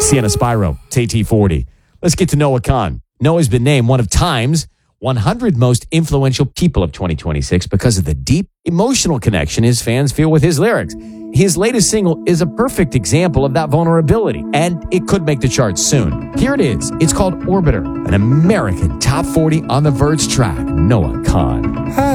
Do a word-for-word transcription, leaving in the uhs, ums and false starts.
Sienna Spyro, it's A T forty. Let's get to Noah Khan. Noah's been named one of Time's one hundred most influential people of twenty twenty-six because of the deep emotional connection his fans feel with his lyrics. His latest single is a perfect example of that vulnerability, and it could make the charts soon. Here it is. It's called Orbiter, an American top forty on the Verge track. Noah Khan.